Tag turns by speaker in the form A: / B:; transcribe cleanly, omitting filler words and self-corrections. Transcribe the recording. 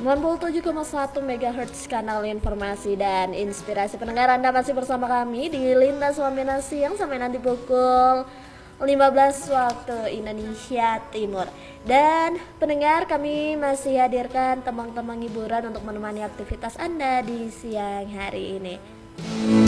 A: 97,1 MHz kanal informasi dan inspirasi. Pendengar, Anda masih bersama kami di Lintas Wamena Siang sampai nanti pukul 15 waktu Indonesia Timur. Dan pendengar, kami masih hadirkan tembang-tembang hiburan untuk menemani aktivitas Anda di siang hari ini.